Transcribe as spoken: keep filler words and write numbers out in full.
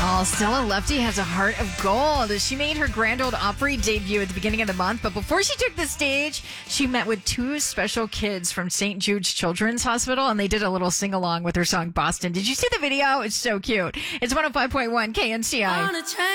Oh, Stella Lefty has a heart of gold. She made her Grand Ole Opry debut at the beginning of the month, but before she took the stage, she met with two special kids from Saint Jude's Children's Hospital, and they did a little sing-along with her song Boston. Did you see the video? It's so cute. It's one oh five point one K N C I.